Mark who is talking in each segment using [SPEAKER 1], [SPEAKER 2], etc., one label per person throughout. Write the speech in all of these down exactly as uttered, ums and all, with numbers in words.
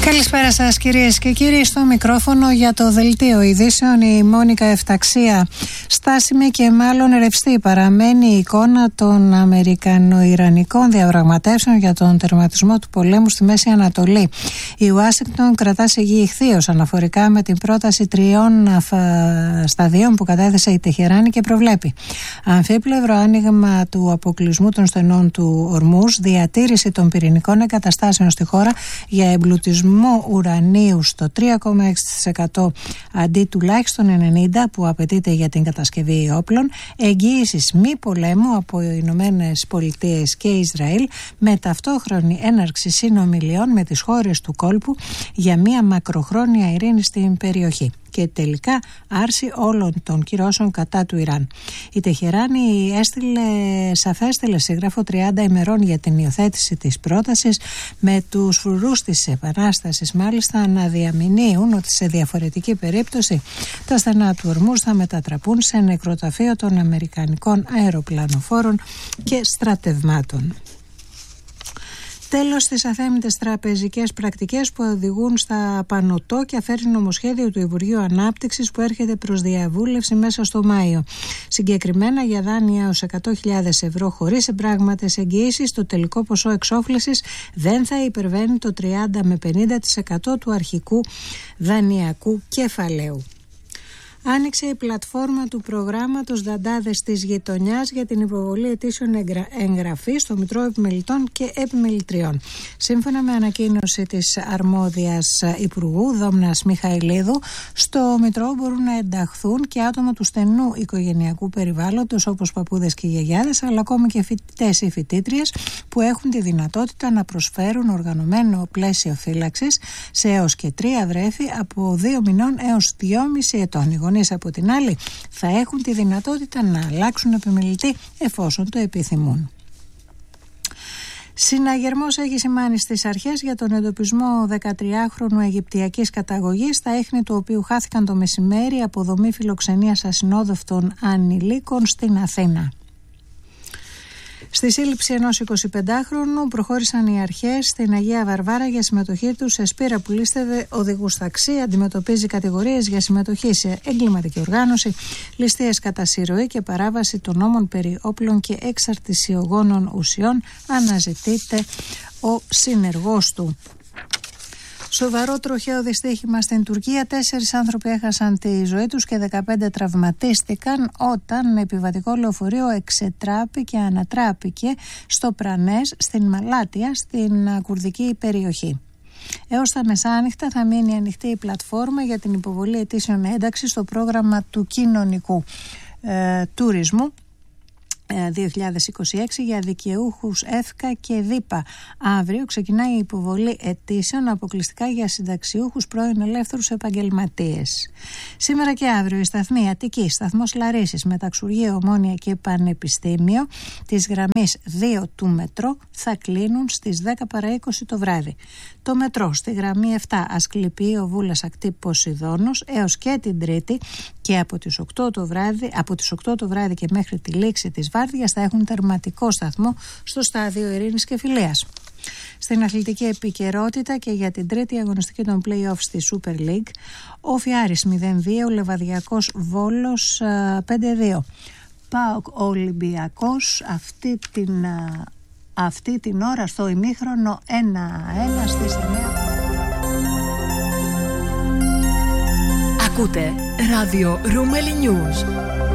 [SPEAKER 1] Καλησπέρα σας κυρίες και κύριοι, στο μικρόφωνο για το δελτίο ειδήσεων η Μόνικα Εφταξία. Στάσιμη και μάλλον ρευστή παραμένει η εικόνα των Αμερικανο-Ιρανικών διαπραγματεύσεων για τον τερματισμό του πολέμου στη Μέση Ανατολή. Η Ουάσιγκτον κρατά σιγή ηχθείως αναφορικά με την πρόταση τριών σταδίων που κατέθεσε η Τεχεράνη και προβλέπει αμφίπλευρο άνοιγμα του αποκλεισμού των στενών του Ορμούζ, διατήρηση των πυρηνικών εγκαταστάσεων στη χώρα για εμπλουτισμό ουρανίου στο τρία κόμμα έξι τοις εκατό αντί τουλάχιστον ενενήντα τοις εκατό που απαιτείται για την κατασκευή όπλων, εγγύησης μη πολέμου από Ηνωμένες Πολιτείες και Ισραήλ με ταυτόχρονη έναρξη συνομιλιών με τις χώρες του κόλπου για μια μακροχρόνια ειρήνη στην περιοχή. Και τελικά άρση όλων των κυρώσεων κατά του Ιράν. Η Τεχεράνη έστειλε σαφές τηλεσίγραφο τριάντα ημερών για την υιοθέτηση της πρότασης, με τους φρουρούς της Επανάστασης μάλιστα να διαμηνύουν ότι σε διαφορετική περίπτωση τα στενά του Ορμούζ θα μετατραπούν σε νεκροταφείο των αμερικανικών αεροπλανοφόρων και στρατευμάτων. Τέλος στις αθέμητες τραπεζικές πρακτικές που οδηγούν στα πανωτό και αφαίρει νομοσχέδιο του Υπουργείου Ανάπτυξης που έρχεται προς διαβούλευση μέσα στο Μάιο. Συγκεκριμένα για δάνεια ως εκατό χιλιάδες ευρώ χωρίς εμπράγματες εγγυήσεις, το τελικό ποσό εξόφλησης δεν θα υπερβαίνει το τριάντα με πενήντα τοις εκατό του αρχικού δανειακού κεφαλαίου. Άνοιξε η πλατφόρμα του προγράμματος Δαντάδες της Γειτονιάς για την υποβολή αιτήσεων εγγραφής στο Μητρό Επιμελητών και Επιμελητριών. Σύμφωνα με ανακοίνωση της αρμόδιας Υπουργού Δόμνας Μιχαηλίδου, στο Μητρό μπορούν να ενταχθούν και άτομα του στενού οικογενειακού περιβάλλοντος όπως παππούδες και γιαγιάδες, αλλά ακόμη και φοιτητές ή φοιτήτριες που έχουν τη δυνατότητα να προσφέρουν οργανωμένο πλαίσιο φύλαξης σε έως και τρία αδρέφη από δύο μηνών έως δυόμισι ετών. Από την άλλη θα έχουν τη δυνατότητα να αλλάξουν επιμελητή εφόσον το επιθυμούν. Συναγερμός έχει σημάνει στις αρχές για τον εντοπισμό δεκατριάχρονου Αιγυπτιακής καταγωγής, τα ίχνη του οποίου χάθηκαν το μεσημέρι από δομή φιλοξενίας ασυνόδευτων ανηλίκων στην Αθήνα. Στη σύλληψη ενός εικοσιπεντάχρονου προχώρησαν οι αρχές στην Αγία Βαρβάρα για συμμετοχή του σε σπήρα που λίστευε οδηγούς ταξί. Αντιμετωπίζει κατηγορίες για συμμετοχή σε εγκληματική οργάνωση, ληστείες κατά συρροή και παράβαση των νόμων περί όπλων και εξαρτησιογόνων ουσιών. Αναζητείται ο συνεργός του. Σοβαρό τροχαίο δυστύχημα στην Τουρκία. Τέσσερις άνθρωποι έχασαν τη ζωή τους και δεκαπέντε τραυματίστηκαν όταν επιβατικό λεωφορείο εξετράπη και ανατράπηκε στο Πρανές στην Μαλάτια, στην κουρδική περιοχή. Έως τα μεσάνυχτα θα μείνει ανοιχτή η πλατφόρμα για την υποβολή αιτήσεων ένταξης στο πρόγραμμα του κοινωνικού ε, τουρισμού δύο χιλιάδες είκοσι έξι για δικαιούχους ΕΦΚΑ και ΔΥΠΑ. Αύριο ξεκινάει η υποβολή αιτήσεων αποκλειστικά για συνταξιούχους πρώην ελεύθερους επαγγελματίες. Σήμερα και αύριο οι σταθμοί Αττική, σταθμός Λαρίσης, Μεταξουργείο, Ομόνια και Πανεπιστήμιο της γραμμής δύο του μετρό θα κλείνουν στις δέκα παρά είκοσι το βράδυ. Το μετρό στη γραμμή επτά Ασκληπείο, Βούλας, Ακτή, Ποσειδώνος έως και την Τρίτη και από τις οκτώ το βράδυ, από τις οκτώ το βράδυ και μέχρι τη λήξη της βάρδιας θα έχουν τερματικό σταθμό στο στάδιο Ειρήνης και Φιλίας. Στην αθλητική επικαιρότητα και για την τρίτη αγωνιστική των play-off στη Super League, ο Φιάρης μηδέν δύο, Λεβαδιακός Βόλος πέντε δύο. ΠΑΟΚ Ολυμπιακός αυτή την, αυτή την ώρα στο ημίχρονο ένα ένα στις εννιά.
[SPEAKER 2] Ακούτε ράδιο Ρούμελι News.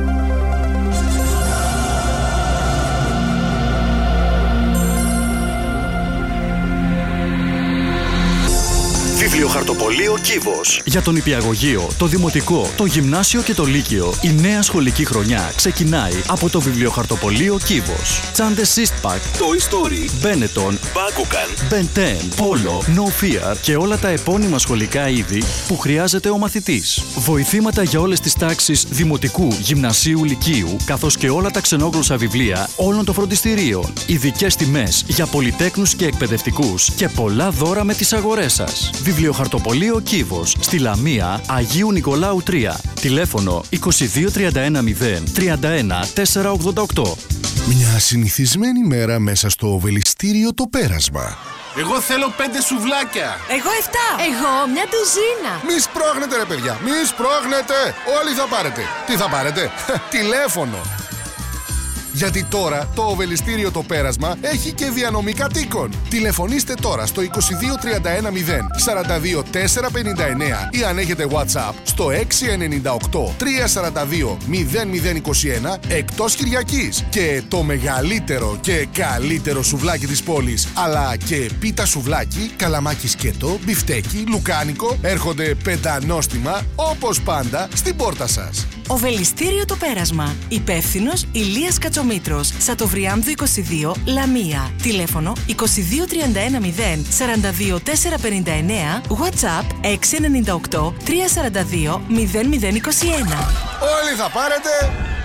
[SPEAKER 3] Βιβλιοχαρτοπωλείο Κύβος. Για τον νηπιαγωγείο, το δημοτικό, το γυμνάσιο και το λύκειο, η νέα σχολική χρονιά ξεκινάει από το Βιβλιοχαρτοπωλείο Κύβος. Τσάντες Eastpak, Toy Story, Benetton, Bakugan, Ben ten, Polo, No Fear και όλα τα επώνυμα σχολικά είδη που χρειάζεται ο μαθητής. Βοηθήματα για όλες τις τάξεις δημοτικού, γυμνασίου, λυκείου, καθώς και όλα τα ξενόγλωσσα βιβλία όλων των φροντιστηρίων. Ειδικές τιμές για πολυτέκνους και εκπαιδευτικούς και πολλά δώρα με τις αγορές σας. Βιβλιοχαρτοπωλείο Κύβος, στη Λαμία, Αγίου Νικολάου τρία. Τηλέφωνο είκοσι δύο τριάντα ένα μηδέν τριάντα ένα τετρακόσια ογδόντα οκτώ.
[SPEAKER 4] Μια συνηθισμένη μέρα μέσα στο Βελιστήριο το Πέρασμα. Εγώ θέλω πέντε σουβλάκια.
[SPEAKER 2] Εγώ εφτά. Εγώ μια ντουζίνα.
[SPEAKER 5] Μη σπρώχνετε ρε παιδιά, μη σπρώχνετε. Όλοι θα πάρετε. Τι θα πάρετε? Τηλέφωνο. Γιατί τώρα το Οβελιστήριο Το Πέρασμα έχει και διανομή κατοίκων. Τηλεφωνήστε τώρα στο είκοσι δύο τριάντα ένα μηδέν σαράντα δύο τετρακόσια πενήντα εννέα ή αν έχετε WhatsApp στο έξι εννιά οκτώ τρία τέσσερα δύο μηδέν μηδέν είκοσι ένα εκτός Κυριακής. Και το μεγαλύτερο και καλύτερο σουβλάκι της πόλης, αλλά και πίτα σουβλάκι, καλαμάκι σκέτο, μπιφτέκι, λουκάνικο, έρχονται πεντανόστιμα όπως πάντα στην πόρτα σας.
[SPEAKER 2] Οβελιστήριο Το Πέρασμα. Υπεύθυνος Ηλίας Κατσομήτρος. Σατοβριάμδου είκοσι δύο, Λαμία. Τηλέφωνο είκοσι δύο τριάντα ένα μηδέν σαράντα δύο τετρακόσια πενήντα εννέα. WhatsApp έξι εννιά οκτώ τρία τέσσερα δύο μηδέν μηδέν είκοσι ένα.
[SPEAKER 5] Όλοι θα πάρετε